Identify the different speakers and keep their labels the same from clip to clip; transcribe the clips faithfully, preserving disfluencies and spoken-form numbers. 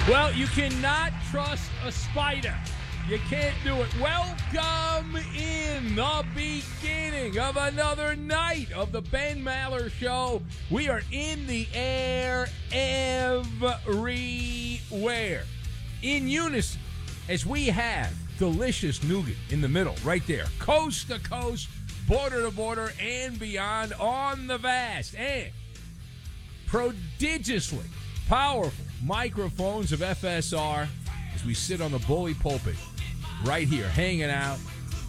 Speaker 1: Well, you cannot trust a spider. You can't do it. Welcome in the beginning of another night of the Ben Maller Show. We are in the air everywhere. In unison, as we have delicious nougat in the middle, right there. Coast to coast, border to border, and beyond on the vast and prodigiously powerful microphones of F S R as we sit on the bully pulpit right here, hanging out,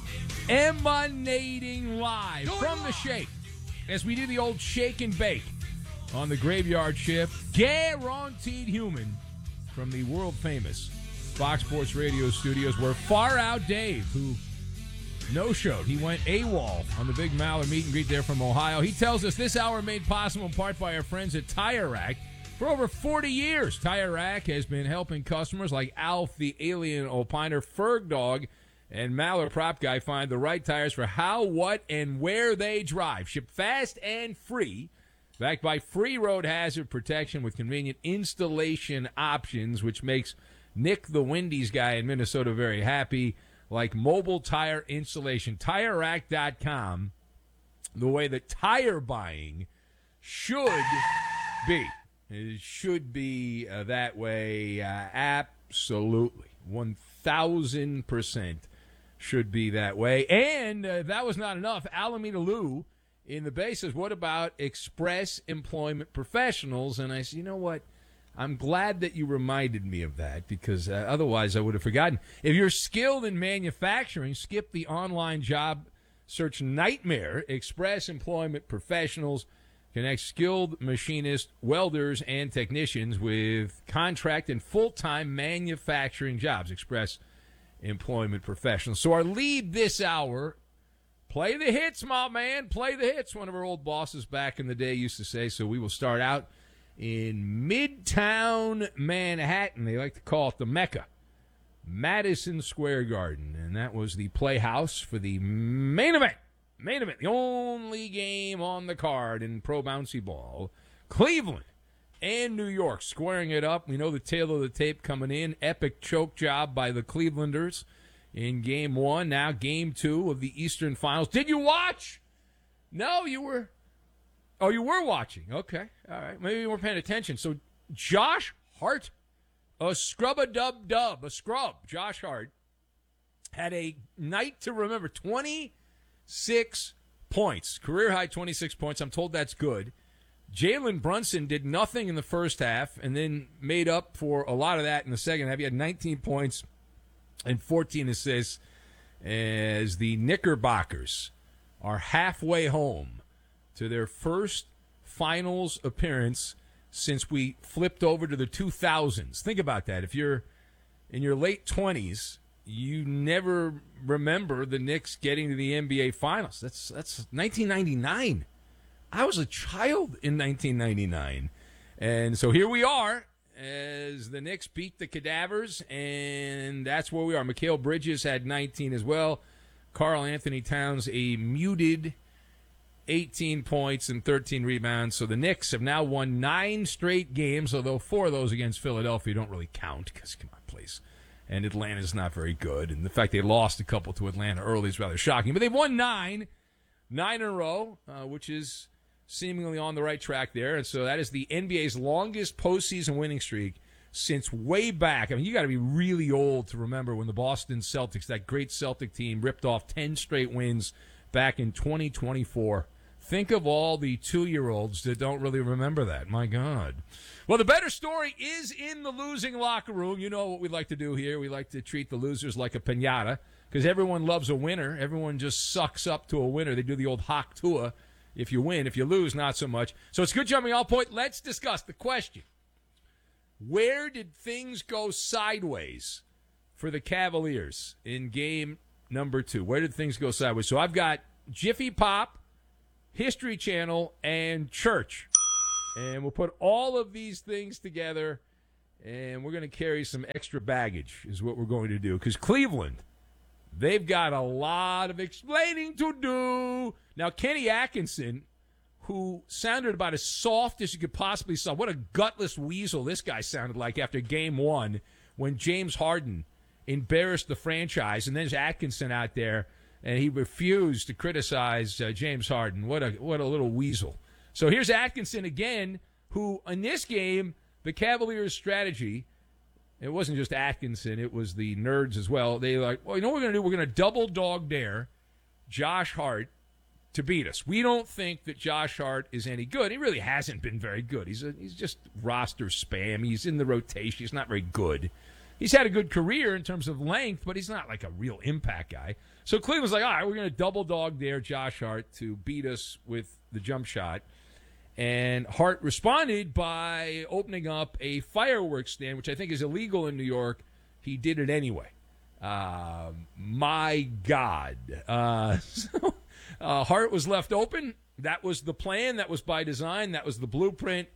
Speaker 1: emanating live from the shake as we do the old shake and bake on the graveyard shift. Guaranteed human from the world famous Fox Sports Radio studios, where Far Out Dave, who no-showed, he went AWOL on the Big Maller meet and greet there from Ohio. He tells us this hour made possible in part by our friends at Tire Rack. For over forty years, Tire Rack has been helping customers like Alf, the Alien Opiner, Ferg Dog, and Maller Prop Guy find the right tires for how, what, and where they drive. Ship fast and free, backed by free road hazard protection with convenient installation options, which makes Nick, the Wendy's guy in Minnesota, very happy, like mobile tire installation. Tire Rack dot com, the way that tire buying should be. It should be uh, that way. Uh, absolutely. one thousand percent should be that way. And uh, if that was not enough, Alameda Lou in the Bay says, what about Express Employment Professionals? And I said, you know what? I'm glad that you reminded me of that, because uh, otherwise I would have forgotten. If you're skilled in manufacturing, skip the online job search nightmare. Express Employment Professionals connect skilled machinists, welders, and technicians with contract and full-time manufacturing jobs. Express Employment Professionals. So our lead this hour, play the hits, my man, play the hits. One of our old bosses back in the day used to say. So we will start out in Midtown Manhattan. They like to call it the Mecca, Madison Square Garden. And that was the Playhouse for the main event. Main event, the only game on the card in pro bouncy ball. Cleveland and New York squaring it up. We know the tail of the tape coming in. Epic choke job by the Clevelanders in game one. Now game two of the Eastern Finals. Did you watch? No, you were. Oh, you were watching. Okay. All right. Maybe you weren't paying attention. So Josh Hart, a scrub-a-dub-dub, a scrub, Josh Hart, had a night to remember. twenty Six points. Career high twenty-six points. I'm told that's good. Jalen Brunson did nothing in the first half and then made up for a lot of that in the second half. He had nineteen points and fourteen assists as the Knickerbockers are halfway home to their first finals appearance since we flipped over to the two thousands. Think about that. If you're in your late twenties, you never remember the Knicks getting to the N B A Finals. That's that's nineteen ninety-nine. I was a child in nineteen ninety-nine. And so here we are as the Knicks beat the Cadavers, and that's where we are. Mikal Bridges had nineteen as well. Karl Anthony Towns, a muted eighteen points and thirteen rebounds. So the Knicks have now won nine straight games, although four of those against Philadelphia don't really count because, come on, please. And Atlanta's not very good. And the fact they lost a couple to Atlanta early is rather shocking. But they've won nine, nine in a row, uh, which is seemingly on the right track there. And so that is the N B A's longest postseason winning streak since way back. I mean, you got to be really old to remember when the Boston Celtics, that great Celtic team, ripped off ten straight wins back in twenty twenty-four. Think of all the two-year-olds that don't really remember that. My God. Well, the better story is in the losing locker room. You know what we like to do here. We like to treat the losers like a piñata because everyone loves a winner. Everyone just sucks up to a winner. They do the old Hak Tua if you win. If you lose, not so much. So it's good jumping off point. Let's discuss the question. Where did things go sideways for the Cavaliers in game number two? Where did things go sideways? So I've got Jiffy Pop, History Channel, and Church. And we'll put all of these things together, and we're going to carry some extra baggage is what we're going to do. Because Cleveland, they've got a lot of explaining to do. Now, Kenny Atkinson, who sounded about as soft as you could possibly sound. What a gutless weasel this guy sounded like after game one when James Harden embarrassed the franchise, and then there's Atkinson out there, and he refused to criticize uh, James Harden. What a what a little weasel. So here's Atkinson again, who in this game, the Cavaliers' strategy, it wasn't just Atkinson, it was the nerds as well. They were like, well, you know what we're going to do? We're going to double dog dare Josh Hart to beat us. We don't think that Josh Hart is any good. He really hasn't been very good. He's a, he's just roster spam. He's in the rotation. He's not very good. He's had a good career in terms of length, but he's not like a real impact guy. So Cleveland's like, all right, we're going to double dog dare Josh Hart to beat us with the jump shot. And Hart responded by opening up a fireworks stand, which I think is illegal in New York. He did it anyway. Uh, my God. Uh, so uh, Hart was left open. That was the plan. That was by design. That was the blueprint.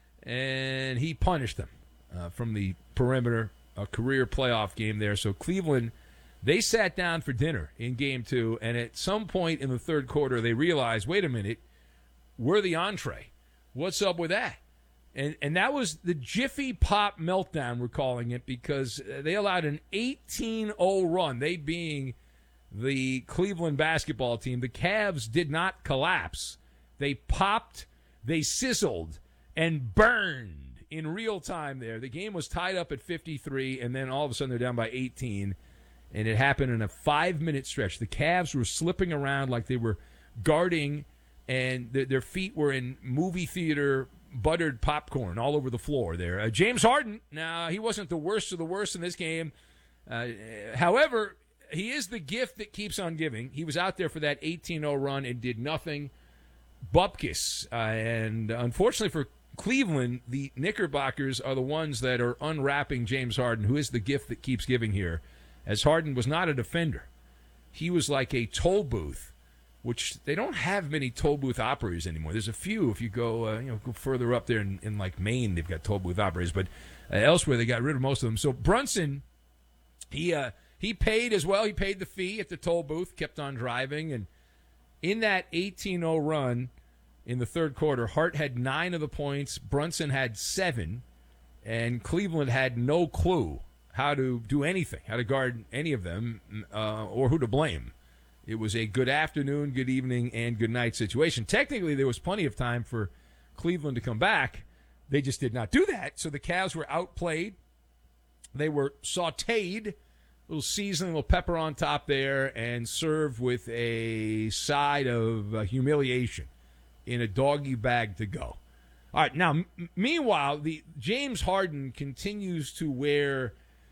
Speaker 1: And he punished them uh, from the perimeter. A career playoff game there. So Cleveland, they sat down for dinner in game two, and at some point in the third quarter, they realized, wait a minute, we're the entree. What's up with that? And and that was the Jiffy Pop meltdown, we're calling it, because they allowed an eighteen oh run, they being the Cleveland basketball team. The Cavs did not collapse. They popped, they sizzled, and burned in real time there. The game was tied up at fifty-three, and then all of a sudden they're down by eighteen, and it happened in a five-minute stretch. The Cavs were slipping around like they were guarding, and th- their feet were in movie theater buttered popcorn all over the floor there. Uh, James Harden, now, he wasn't the worst of the worst in this game. Uh, however, he is the gift that keeps on giving. He was out there for that eighteen oh run and did nothing. Bupkis, uh, and unfortunately for Cleveland, the Knickerbockers are the ones that are unwrapping James Harden, who is the gift that keeps giving here, as Harden was not a defender. He was like a toll booth, which they don't have many toll booth operators anymore. There's a few. If you go, uh, you know, go further up there in, in like Maine, they've got toll booth operators, but uh, elsewhere they got rid of most of them. So Brunson, he uh, he paid as well. He paid the fee at the toll booth, kept on driving, and in that eighteen oh run, in the third quarter, Hart had nine of the points, Brunson had seven, and Cleveland had no clue how to do anything, how to guard any of them, uh, or who to blame. It was a good afternoon, good evening, and good night situation. Technically, there was plenty of time for Cleveland to come back. They just did not do that, so the Cavs were outplayed. They were sautéed, a little seasoning, a little pepper on top there, and served with a side of uh, humiliation in a doggy bag to go. All right, now, m- meanwhile, the James Harden continues to wear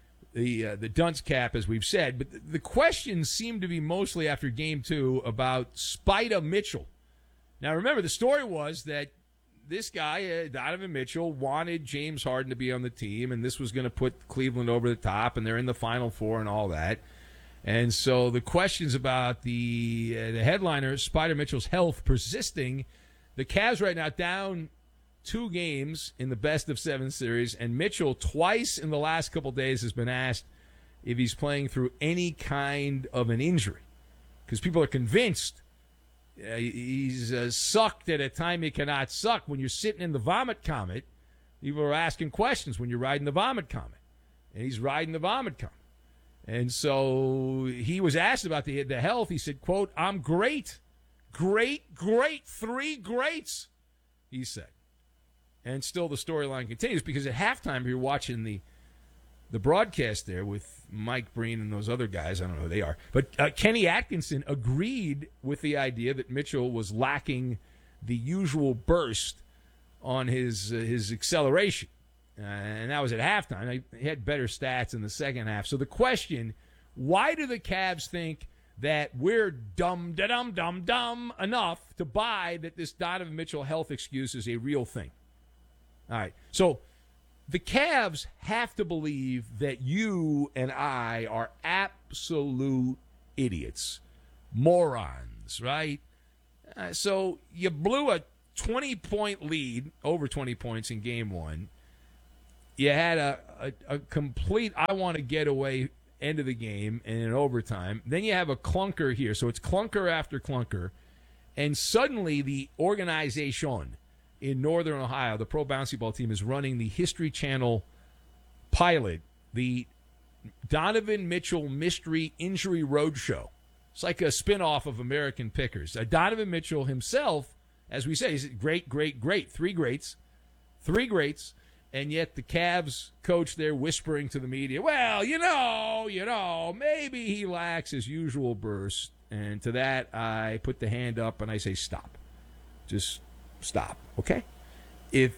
Speaker 1: the uh, the dunce cap, as we've said, but the, the questions seem to be mostly after game two about Spida Mitchell. Now, remember, the story was that this guy, uh, Donovan Mitchell, wanted James Harden to be on the team, and this was going to put Cleveland over the top, and they're in the Final Four and all that. And so the questions about the uh, the headliner, Spida Mitchell's health, persisting. The Cavs right now down two games in the best of seven series, and Mitchell twice in the last couple days has been asked if he's playing through any kind of an injury, because people are convinced uh, he's uh, sucked at a time he cannot suck. When you're sitting in the Vomit Comet, people are asking questions when you're riding the Vomit Comet, and he's riding the Vomit Comet. And so he was asked about the the health. He said, quote, "I'm great. Great, great, three greats," he said. And still the storyline continues, because at halftime you're watching the the broadcast there with Mike Breen and those other guys. I don't know who they are. But uh, Kenny Atkinson agreed with the idea that Mitchell was lacking the usual burst on his uh, his acceleration. Uh, and that was at halftime. He had better stats in the second half. So the question, why do the Cavs think that we're dumb, da-dum, dumb, dumb enough to buy that this Donovan Mitchell health excuse is a real thing? All right. So the Cavs have to believe that you and I are absolute idiots, morons, right? Uh, so you blew a twenty-point lead, over twenty points in game one. You had a, a, a complete I want to get away end of the game and in overtime. Then you have a clunker here. So it's clunker after clunker. And suddenly the organization in Northern Ohio, the pro bouncy ball team, is running the History Channel pilot, the Donovan Mitchell Mystery Injury Roadshow. It's like a spinoff of American Pickers. Uh, Donovan Mitchell himself, as we say, he's great, great, great. Three greats. Three greats. And yet the Cavs coach there whispering to the media, well, you know, you know, maybe he lacks his usual burst. And to that, I put the hand up and I say, stop. Just stop, okay? If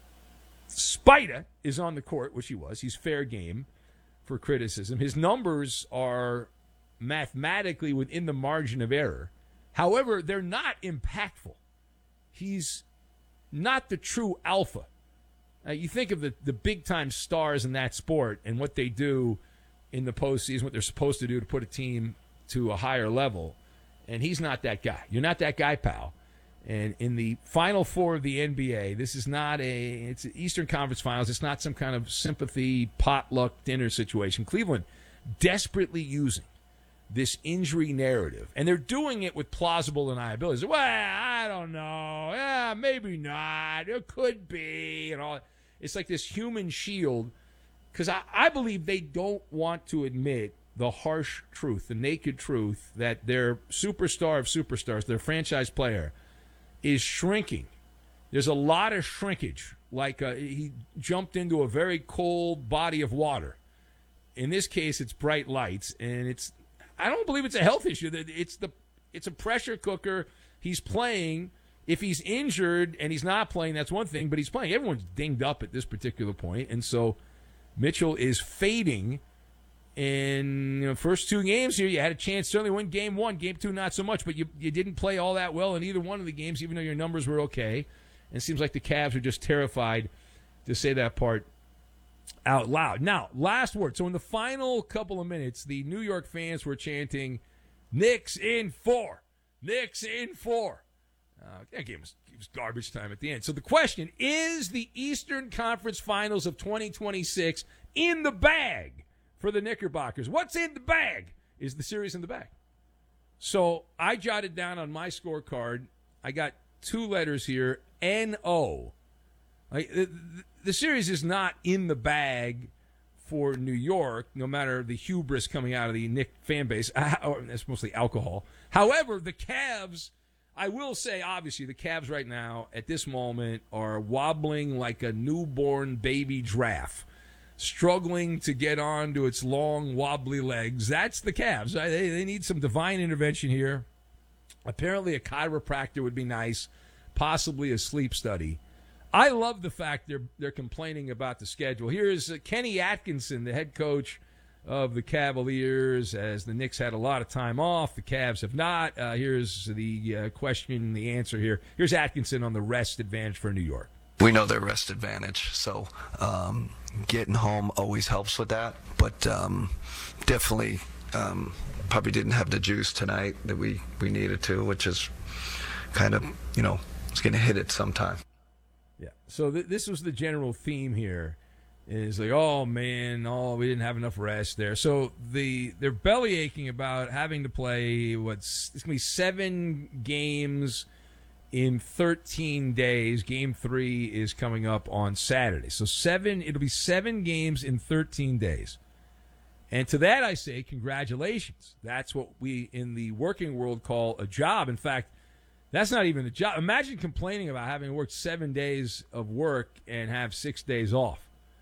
Speaker 1: Spida is on the court, which he was, he's fair game for criticism. His numbers are mathematically within the margin of error. However, they're not impactful. He's not the true alpha. Uh, you think of the, the big-time stars in that sport and what they do in the postseason, what they're supposed to do to put a team to a higher level, and he's not that guy. You're not that guy, pal. And in the Final Four of the N B A, this is not a – it's Eastern Conference Finals. It's not some kind of sympathy, potluck dinner situation. Cleveland desperately using this injury narrative, and they're doing it with plausible deniability. Well, I don't know. Yeah, maybe not. It could be, and all. It's like this human shield, because I, I believe they don't want to admit the harsh truth, the naked truth, that their superstar of superstars, their franchise player, is shrinking. There's a lot of shrinkage, like uh, he jumped into a very cold body of water. In this case, it's bright lights, and it's I don't believe it's a health issue. It's the it's a pressure cooker. He's playing. If he's injured and he's not playing, that's one thing, but he's playing. Everyone's dinged up at this particular point, and so Mitchell is fading in the you know, first two games here. You had a chance to certainly win game one. Game two, not so much, but you, you didn't play all that well in either one of the games, even though your numbers were okay. And it seems like the Cavs are just terrified to say that part out loud. Now, last word. So in the final couple of minutes, the New York fans were chanting, Knicks in four. Knicks in four. Uh, that game was, it was garbage time at the end. So the question, is the Eastern Conference Finals of twenty twenty-six in the bag for the Knickerbockers? What's in the bag? Is the series in the bag? So I jotted down on my scorecard, I got two letters here, N O. Like, the, the series is not in the bag for New York, no matter the hubris coming out of the Knick fan base. Or that's mostly alcohol. However, the Cavs, I will say, obviously, the Cavs right now, at this moment, are wobbling like a newborn baby giraffe, struggling to get onto its long, wobbly legs. That's the Cavs. They, they need some divine intervention here. Apparently, a chiropractor would be nice, possibly a sleep study. I love the fact they're they're complaining about the schedule. Here's uh, Kenny Atkinson, the head coach of the Cavaliers, as the Knicks had a lot of time off. The Cavs have not. Uh, here's the uh, question, the answer here. Here's Atkinson on the rest advantage for New York.
Speaker 2: We know their rest advantage, so um, getting home always helps with that. But um, definitely um, probably didn't have the juice tonight that we, we needed to, which is kind of, you know, it's going to hit it sometime.
Speaker 1: Yeah. So th- this was the general theme here. Is like, oh man, oh we didn't have enough rest there. So the they're belly aching about having to play what's it's gonna be seven games in thirteen days. Game three is coming up on Saturday. So seven, it'll be seven games in thirteen days. And to that I say, congratulations. That's what we in the working world call a job. In fact, that's not even a job. Imagine complaining about having worked seven days of work and have six days off.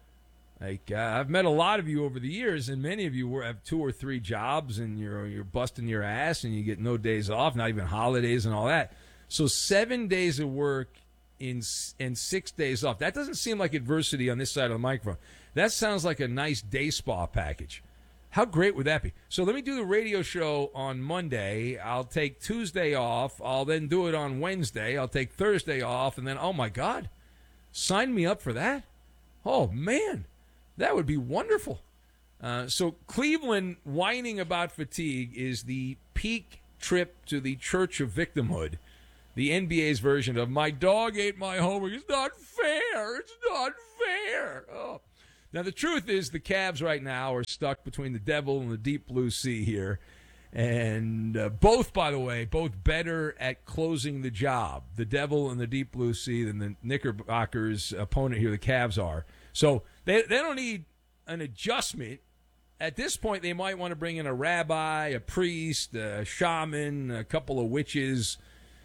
Speaker 1: Like uh, I've met a lot of you over the years, and many of you have two or three jobs, and you're you're busting your ass, and you get no days off, not even holidays and all that. So seven days of work in and six days off. That doesn't seem like adversity on this side of the microphone. That sounds like a nice day spa package. How great would that be? So let me do the radio show on Monday. I'll take Tuesday off. I'll then do it on Wednesday. I'll take Thursday off, and then oh my God, sign me up for that. Oh man. That would be wonderful. Uh, so Cleveland whining about fatigue is the peak trip to the church of victimhood, the N B A's version of my dog ate my homework. It's not fair. It's not fair. Oh. Now, the truth is the Cavs right now are stuck between the devil and the deep blue sea here. And uh, both, by the way, both better at closing the job. The Devil in the Deep Blue Sea than the Knickerbockers' opponent here, the Cavs, are. So they they don't need an adjustment. At this point, they might want to bring in a rabbi, a priest, a shaman, a couple of witches,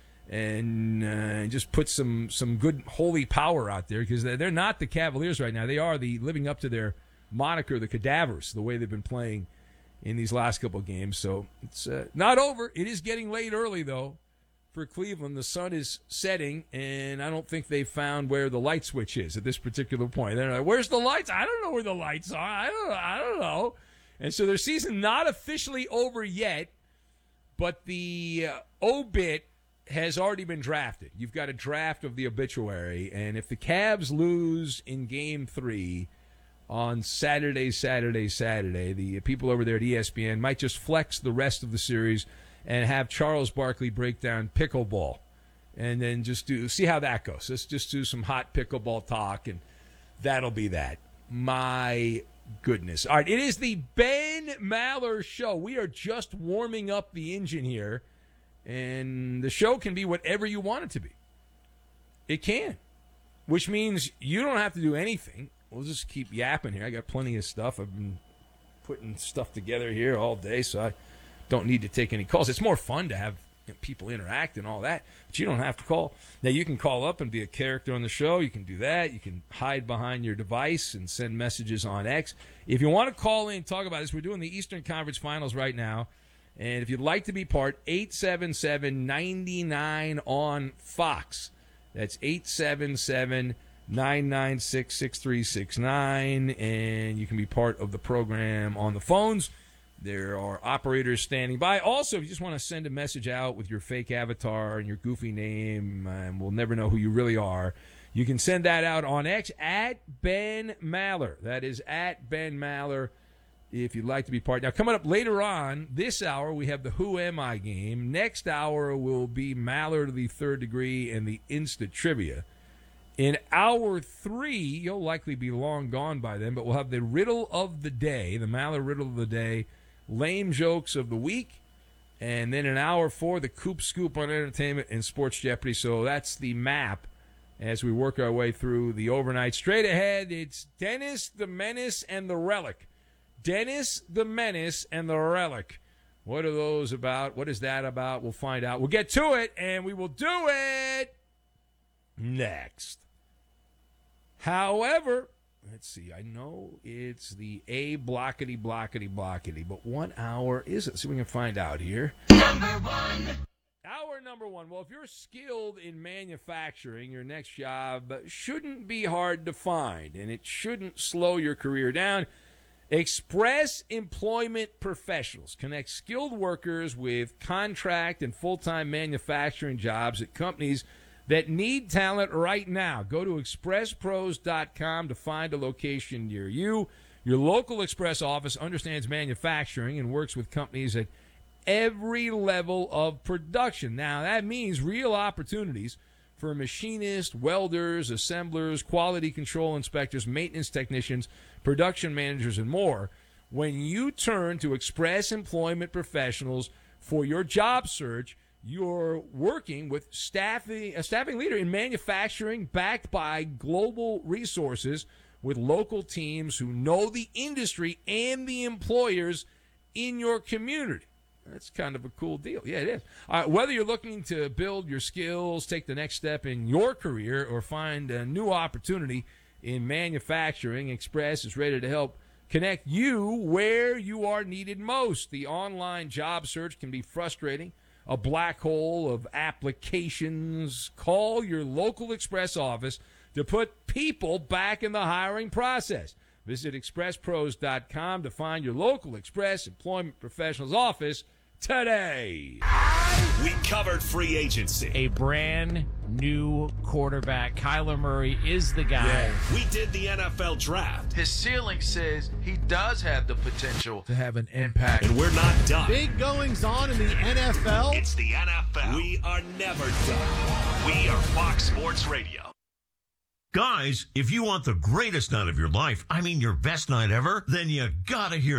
Speaker 1: and uh, just put some, some good holy power out there, because they're not the Cavaliers right now. They are the living up to their moniker, the Cadavers, the way they've been playing in these last couple of games. So it's uh, not over. It is getting late early, though, for Cleveland. The sun is setting, and I don't think they've found where the light switch is at this particular point. They're like, where's the lights? I don't know where the lights are. I don't, I don't know. And so their season not officially over yet, but the uh, obit has already been drafted. You've got a draft of the obituary, and if the Cavs lose in game three on Saturday, Saturday, Saturday, the people over there at E S P N might just flex the rest of the series and have Charles Barkley break down pickleball, and then just do see how that goes. Let's just do some hot pickleball talk, and that'll be that. My goodness. All right, it is the Ben Maller Show. We are just warming up the engine here, and the show can be whatever you want it to be. It can, which means you don't have to do anything. We'll just keep yapping here. I got plenty of stuff. I've been putting stuff together here all day, so I don't need to take any calls. It's more fun to have, you know, people interact and all that, but you don't have to call. Now, you can call up and be a character on the show. You can do that. You can hide behind your device and send messages on X. If you want to call in and talk about this, we're doing the Eastern Conference Finals right now, and if you'd like to be part, eight seven seven, nine nine on Fox. That's eight seven seven, nine nine six, six three six nine, and you can be part of the program on the phones. There are operators standing by. Also, if you just want to send a message out with your fake avatar and your goofy name, and we'll never know who you really are, you can send that out on X at Ben Maller. That is at Ben Maller if you'd like to be part. Now, coming up later on this hour, we have the Who Am I game. Next hour will be Maller to the Third Degree and the Instant Trivia. In hour three, you'll likely be long gone by then, but we'll have the Riddle of the Day, the Maller Riddle of the Day, Lame Jokes of the Week, and then in hour four, the Coop Scoop on Entertainment and Sports Jeopardy. So that's the map as we work our way through the overnight. Straight ahead, it's Dennis the Menace and the Relic. Dennis the Menace and the Relic. What are those about? What is that about? We'll find out. We'll get to it, and we will do it next. However, let's see, I know it's the A blockety blockety blockety, but what hour is it? See if we can find out here. Number one. Hour number one. Well, if you're skilled in manufacturing, your next job shouldn't be hard to find, and it shouldn't slow your career down. Express Employment Professionals connect skilled workers with contract and full-time manufacturing jobs at companies that need talent right now. Go to express pros dot com to find a location near you. Your local Express office understands manufacturing and works with companies at every level of production. Now, that means real opportunities for machinists, welders, assemblers, quality control inspectors, maintenance technicians, production managers, and more when you turn to Express Employment Professionals for your job search. You're working with staffing, a staffing leader in manufacturing backed by global resources with local teams who know the industry and the employers in your community. That's kind of a cool deal. Yeah, it is. Uh, whether you're looking to build your skills, take the next step in your career, or find a new opportunity in manufacturing, Express is ready to help connect you where you are needed most. The online job search can be frustrating, a black hole of applications. Call your local Express office to put people back in the hiring process. Visit express pros dot com to find your local Express Employment Professionals office today.
Speaker 3: We covered free agency.
Speaker 4: A brand new quarterback. Kyler Murray is the guy.
Speaker 3: Yeah. We did the N F L draft.
Speaker 5: His ceiling says he does have the potential
Speaker 6: to have an impact.
Speaker 3: And we're not done.
Speaker 7: Big goings on in the N F L.
Speaker 3: It's the N F L. We are never done. We are Fox Sports Radio.
Speaker 8: Guys, if you want the greatest night of your life, I mean your best night ever, then you gotta hear